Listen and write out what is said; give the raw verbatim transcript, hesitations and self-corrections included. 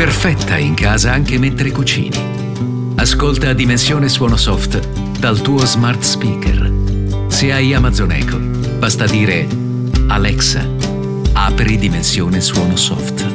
perfetta in casa anche mentre cucini. Ascolta Dimensione Suono Soft dal tuo smart speaker. Se hai Amazon Echo, basta dire Alexa, apri Dimensione Suono Soft.